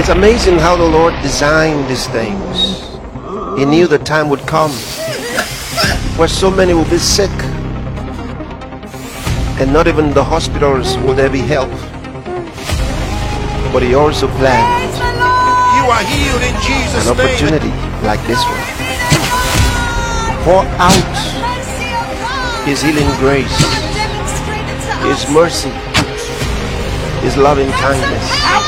It's amazing how the Lord designed these things. He knew the time would come where so many will be sick, and not even the hospitals will there be help. But He also planned You are healed in Jesus' an opportunity like this one. Pour out His healing grace, His mercy, His loving kindness.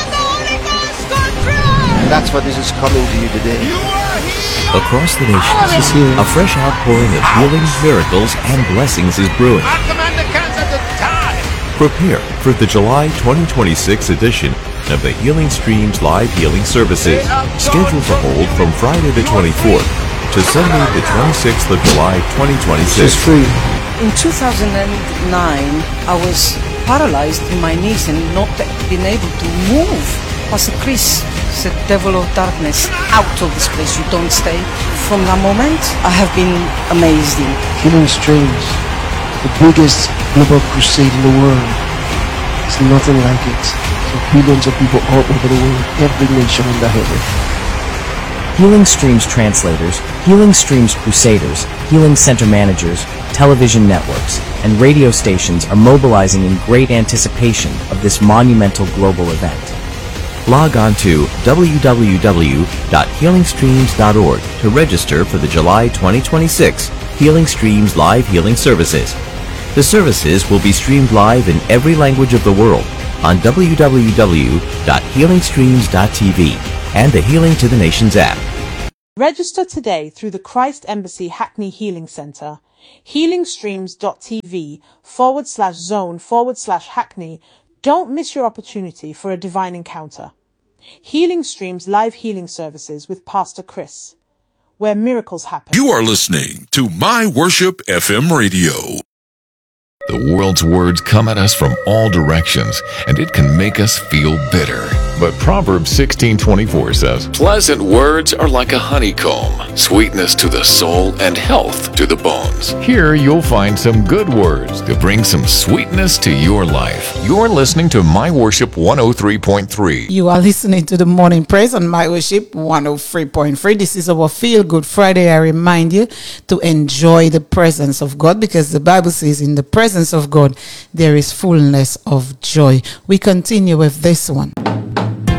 And that's what this is coming to you today. Across the nations, a fresh outpouring of healing, miracles, and blessings is brewing. I command the cancer to die. Prepare for the July 2026 edition of the Healing Streams Live Healing Services, scheduled to hold from Friday the 24th to Sunday the 26th of July 2026. In 2009, I was paralyzed in my knees and not being able to move. Pastor Chris said, "Devil of darkness, out of this place, you don't stay." From that moment, I have been amazed. Healing Streams, the biggest global crusade in the world. There's nothing like it. So billions of people all over the world, every nation under heaven. Healing Streams translators, Healing Streams crusaders, Healing Center managers, television networks, and radio stations are mobilizing in great anticipation of this monumental global event. Log on to www.healingstreams.org to register for the July 2026 Healing Streams Live Healing Services. The services will be streamed live in every language of the world on www.healingstreams.tv and the Healing to the Nations app. Register today through the Christ Embassy Hackney Healing Center, healingstreams.tv/zone/Hackney. Don't miss your opportunity for a divine encounter. Healing Streams Live Healing Services with Pastor Chris, where miracles happen. You are listening to My Worship FM Radio. The world's words come at us from all directions, and it can make us feel bitter. But Proverbs 16:24 says, "Pleasant words are like a honeycomb, sweetness to the soul and health to the bones." Here you'll find some good words to bring some sweetness to your life. You're listening to My Worship 103.3. You are listening to the Morning Praise on My Worship 103.3. This is our Feel Good Friday. I remind you to enjoy the presence of God, because the Bible says in the presence of God there is fullness of joy. We continue with this one.